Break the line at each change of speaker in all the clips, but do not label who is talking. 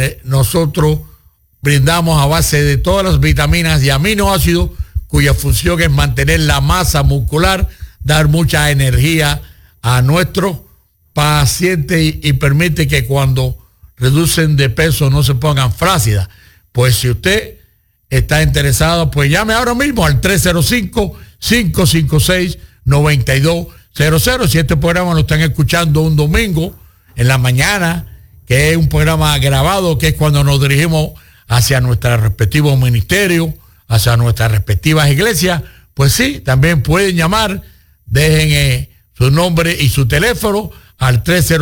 donde nosotros brindamos a base de todas las vitaminas y aminoácidos, cuya función es mantener la masa muscular, dar mucha energía a nuestros pacientes y permite que cuando reducen de peso no se pongan flácidas. Pues si usted está interesado, pues llame ahora mismo al 305-556-9200. Si este programa lo están escuchando un domingo en la mañana, que es un programa grabado, que es cuando nos dirigimos hacia nuestros respectivos ministerios, hacia nuestras respectivas iglesias, pues sí, también pueden llamar, dejen su nombre y su teléfono al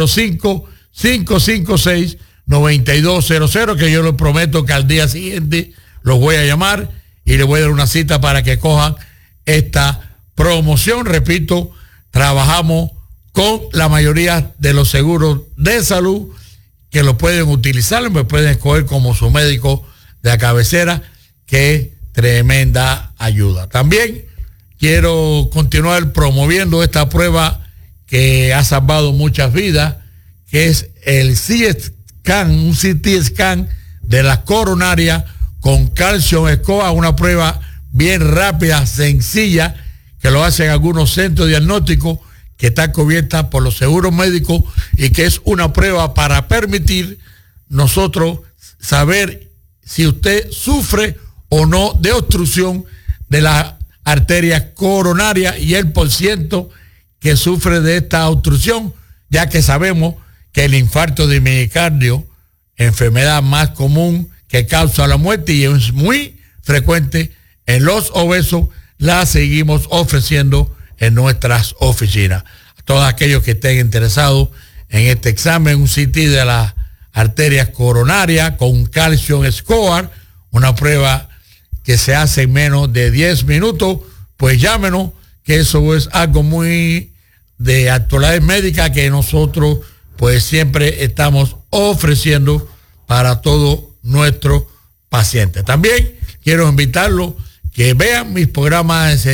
305-556-9200, que yo les prometo que al día siguiente los voy a llamar y les voy a dar una cita para que cojan esta promoción. Repito, trabajamos con la mayoría de los seguros de salud que lo pueden utilizar, me pueden escoger como su médico de cabecera, que es tremenda ayuda. También quiero continuar promoviendo esta prueba que ha salvado muchas vidas, que es el CT scan, un CT scan de la coronaria con calcio escoba, una prueba bien rápida, sencilla, que lo hacen algunos centros diagnósticos, que está cubierta por los seguros médicos y que es una prueba para permitir nosotros saber si usted sufre o no de obstrucción de las arterias coronarias y el porciento que sufre de esta obstrucción, ya que sabemos que el infarto de miocardio, enfermedad más común que causa la muerte y es muy frecuente en los obesos, la seguimos ofreciendo en nuestras oficinas. A todos aquellos que estén interesados en este examen, un CT de las arterias coronarias con calcio score, una prueba que se hace en menos de 10 minutos, pues llámenos, que eso es algo muy de actualidad médica que nosotros pues siempre estamos ofreciendo para todos nuestros pacientes. También quiero invitarlos que vean mis programas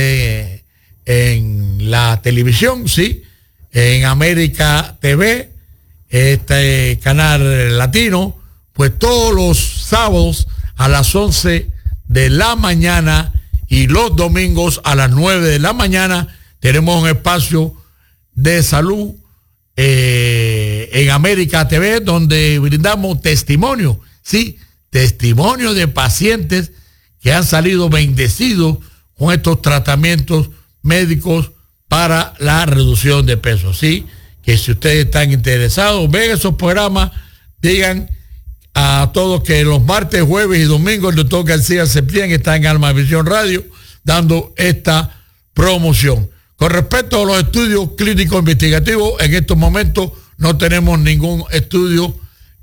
en la televisión, sí, en América TV, este canal latino, pues todos los sábados a las 11 de la mañana y los domingos a las 9 de la mañana tenemos un espacio de salud en América TV, donde brindamos testimonio, sí, testimonio de pacientes que han salido bendecidos con estos tratamientos médicos para la reducción de peso. Sí, que si ustedes están interesados, ven esos programas, digan a todos que los martes, jueves y domingos el doctor García Septién está en Alma Visión Radio dando esta promoción. Con respecto a los estudios clínicos investigativos, en estos momentos no tenemos ningún estudio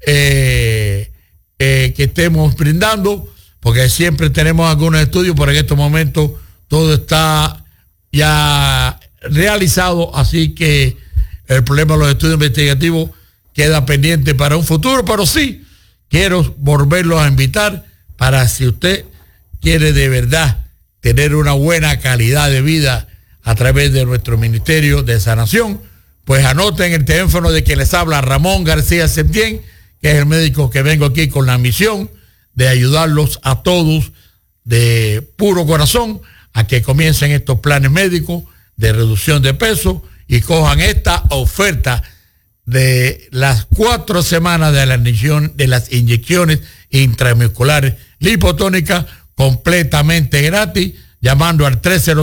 que estemos brindando, porque siempre tenemos algunos estudios, pero en estos momentos todo está ya realizado, así que el problema de los estudios investigativos queda pendiente para un futuro, pero sí quiero volverlos a invitar para si usted quiere de verdad tener una buena calidad de vida a través de nuestro Ministerio de Sanación, pues anoten el teléfono de quien les habla, Ramón García Septién, que es el médico que vengo aquí con la misión de ayudarlos a todos de puro corazón a que comiencen estos planes médicos de reducción de peso y cojan esta oferta de las 4 semanas de las inyecciones intramusculares lipotónicas completamente gratis, llamando al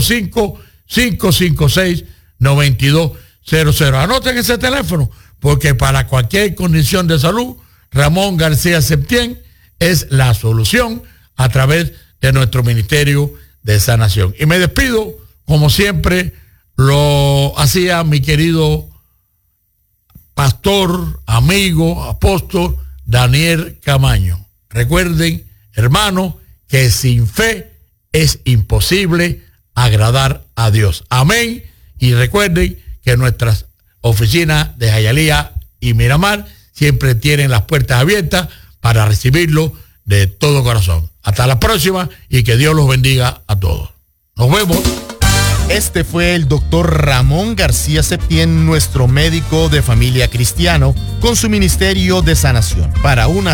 305-556-9200. Anoten ese teléfono, porque para cualquier condición de salud, Ramón García Septién es la solución a través de nuestro Ministerio de Sanación. Y me despido, como siempre lo hacía mi querido pastor, amigo, apóstol Daniel Camaño. Recuerden, hermanos, que sin fe es imposible agradar a Dios. Amén. Y recuerden que nuestras oficinas de Hialeah y Miramar siempre tienen las puertas abiertas para recibirlo de todo corazón. Hasta la próxima y que Dios los bendiga a todos. Nos vemos.
Este fue el doctor Ramón García Septién, nuestro médico de familia cristiano, con su ministerio de sanación. Para una